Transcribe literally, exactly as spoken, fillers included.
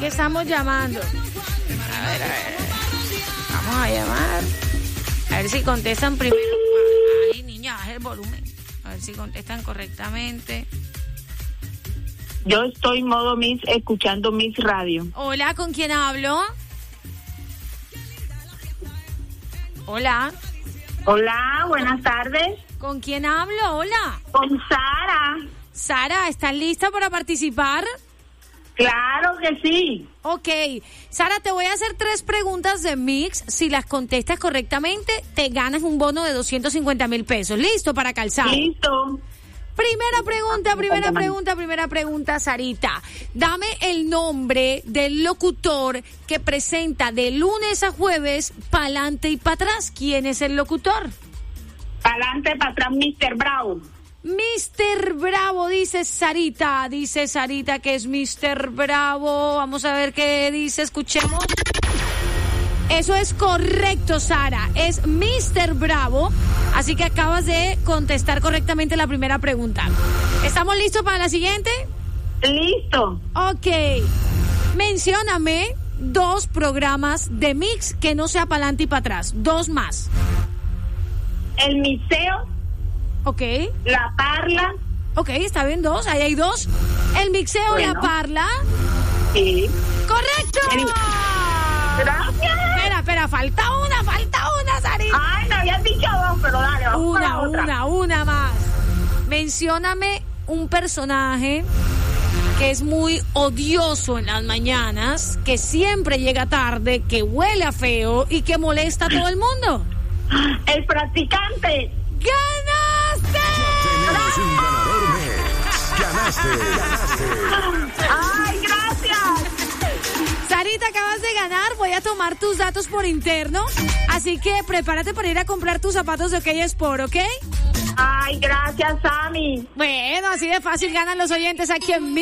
que estamos llamando. A ver, a ver. Vamos a llamar. A ver si contestan primero. Ay, niña, baja el volumen. A ver si contestan correctamente. Yo estoy en modo Miss, escuchando Miss Radio. Hola, ¿con quién hablo? Hola. Hola, buenas tardes. ¿Con quién hablo? Hola. Con Sara. Sara, ¿estás lista para participar? Claro que sí. Ok. Sara, te voy a hacer tres preguntas de Mix. Si las contestas correctamente, te ganas un bono de doscientos cincuenta mil pesos. ¿Listo para calzar? Listo. Primera pregunta, primera pregunta, primera pregunta, Sarita. Dame el nombre del locutor que presenta de lunes a jueves pa'lante y para atrás. ¿Quién es el locutor? Pa'lante, para atrás, mister Bravo. mister Bravo, dice Sarita. Dice Sarita que es mister Bravo. Vamos a ver qué dice, escuchemos. Eso es correcto, Sara. Es mister Bravo. Así que acabas de contestar correctamente la primera pregunta. ¿Estamos listos para la siguiente? Listo. Ok. Mencióname dos programas de Mix que no sea para adelante y para atrás. Dos más. El Mixeo. Ok. La Parla. Ok, está bien, dos. Ahí hay dos. El Mixeo, bueno. La Parla. Sí. ¡Correcto! El... Gracias. Espera, espera, falta una, falta una, Sarita. Ay, me habías dicho dos, pero dale, vamos Una, para otra. una, una más. Mencióname un personaje que es muy odioso en las mañanas, que siempre llega tarde, que huele a feo y que molesta a todo el mundo. El Practicante. ¡Ganaste! Tenemos un ganador Mix. Ganaste, ganaste. Ay, gracias. Sarita, acabas de ganar. Voy a tomar tus datos por interno. Así que prepárate para ir a comprar tus zapatos de OK Sport, ¿ok? Ay, gracias, Sammy. Bueno, así de fácil ganan los oyentes aquí en